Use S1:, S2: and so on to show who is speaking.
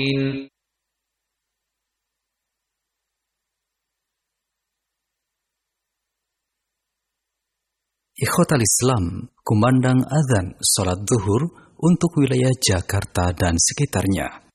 S1: Ikhwatal Islam, kumandang azan salat zuhur untuk wilayah Jakarta dan sekitarnya.